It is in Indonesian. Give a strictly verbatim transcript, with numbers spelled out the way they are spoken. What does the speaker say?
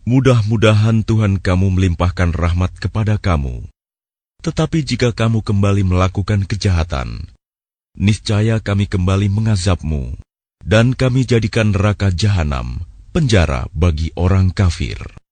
Mudah-mudahan Tuhan kamu melimpahkan rahmat kepada kamu. Tetapi jika kamu kembali melakukan kejahatan, niscaya kami kembali mengazabmu, dan kami jadikan neraka jahanam penjara bagi orang kafir.